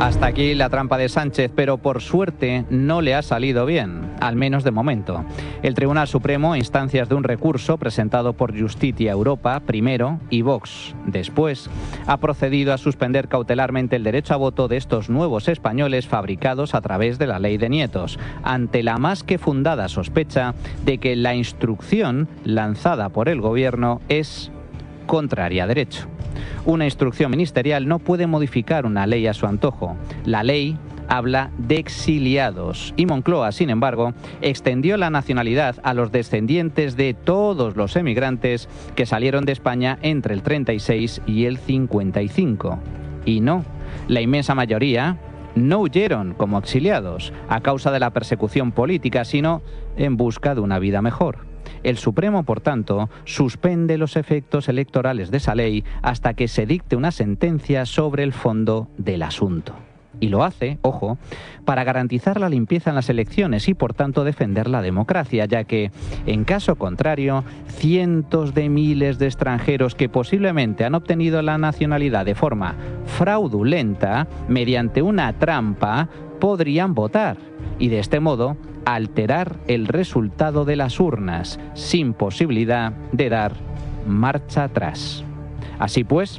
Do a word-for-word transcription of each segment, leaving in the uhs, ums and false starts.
Hasta aquí la trampa de Sánchez, pero por suerte no le ha salido bien, al menos de momento. El Tribunal Supremo, a instancias de un recurso presentado por Justitia Europa primero y Vox después, ha procedido a suspender cautelarmente el derecho a voto de estos nuevos españoles fabricados a través de la ley de nietos, ante la más que fundada sospecha de que la instrucción lanzada por el Gobierno es contraria a derecho. Una instrucción ministerial no puede modificar una ley a su antojo. La ley habla de exiliados y Moncloa, sin embargo, extendió la nacionalidad a los descendientes de todos los emigrantes que salieron de España entre el treinta y seis y el cincuenta y cinco. Y no, la inmensa mayoría no huyeron como exiliados a causa de la persecución política, sino en busca de una vida mejor. El Supremo, por tanto, suspende los efectos electorales de esa ley hasta que se dicte una sentencia sobre el fondo del asunto. Y lo hace, ojo, para garantizar la limpieza en las elecciones y, por tanto, defender la democracia, ya que, en caso contrario, cientos de miles de extranjeros que posiblemente han obtenido la nacionalidad de forma fraudulenta, mediante una trampa, podrían votar y, de este modo, alterar el resultado de las urnas, sin posibilidad de dar marcha atrás. Así pues,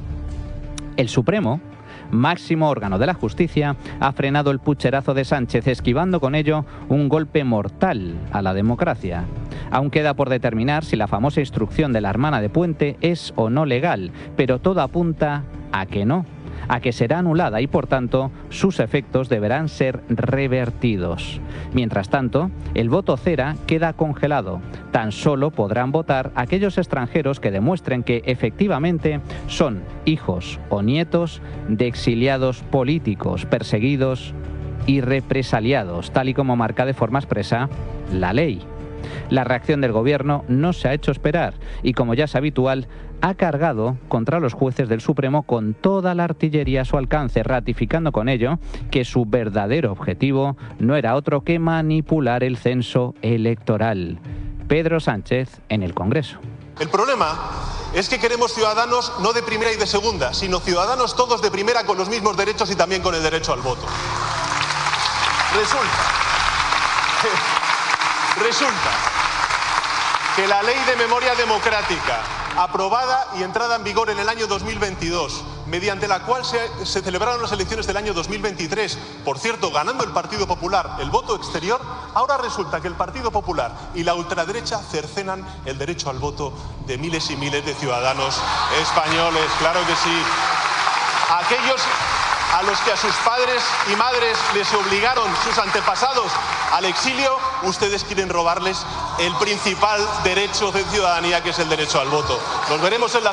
el Supremo, máximo órgano de la justicia, ha frenado el pucherazo de Sánchez, esquivando con ello un golpe mortal a la democracia. Aún queda por determinar si la famosa instrucción de la hermana de Puente es o no legal, pero todo apunta a que no, a que será anulada y, por tanto, sus efectos deberán ser revertidos. Mientras tanto, el voto cera queda congelado. Tan solo podrán votar aquellos extranjeros que demuestren que efectivamente son hijos o nietos de exiliados políticos, perseguidos y represaliados, tal y como marca de forma expresa la ley. La reacción del Gobierno no se ha hecho esperar y, como ya es habitual, ha cargado contra los jueces del Supremo con toda la artillería a su alcance, ratificando con ello que su verdadero objetivo no era otro que manipular el censo electoral. Pedro Sánchez en el Congreso. El problema es que queremos ciudadanos no de primera y de segunda, sino ciudadanos todos de primera con los mismos derechos y también con el derecho al voto. Resulta... Resulta que la Ley de Memoria Democrática, aprobada y entrada en vigor en el año dos mil veintidós, mediante la cual se, se celebraron las elecciones del año dos mil veintitrés, por cierto, ganando el Partido Popular el voto exterior, ahora resulta que el Partido Popular y la ultraderecha cercenan el derecho al voto de miles y miles de ciudadanos españoles. Claro que sí. Aquellos a los que a sus padres y madres les obligaron sus antepasados al exilio, ustedes quieren robarles el principal derecho de ciudadanía, que es el derecho al voto. Nos veremos en la